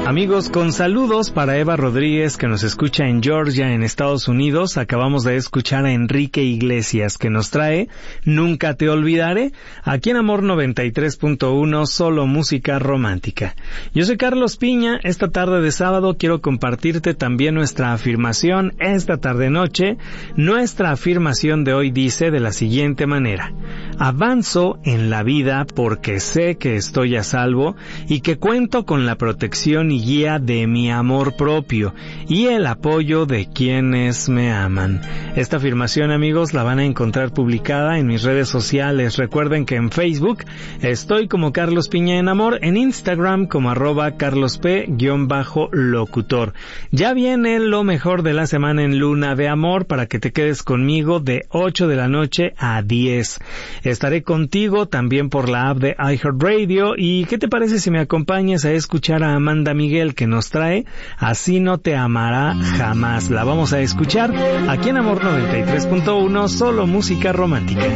Amigos, con saludos para Eva Rodríguez, que nos escucha en Georgia, en Estados Unidos. Acabamos de escuchar a Enrique Iglesias, que nos trae Nunca te olvidaré, aquí en Amor 93.1, solo música romántica. Yo soy Carlos Piña. Esta tarde de sábado quiero compartirte también nuestra afirmación esta tarde-noche. Nuestra afirmación de hoy dice de la siguiente manera: avanzo en la vida porque sé que estoy a salvo y que cuento con la protección y guía de mi amor propio y el apoyo de quienes me aman. Esta afirmación, amigos, la van a encontrar publicada en mis redes sociales. Recuerden que en Facebook estoy como Carlos Piña en Amor, en Instagram como @carlosp_locutor. Ya viene lo mejor de la semana en Luna de Amor para que te quedes conmigo de 8 de la noche a 10. Estaré contigo también por la app de iHeartRadio. ¿Y qué te parece si me acompañas a escuchar a Amanda Miguel, que nos trae Así no te amará jamás? La vamos a escuchar aquí en Amor 93.1, solo música romántica.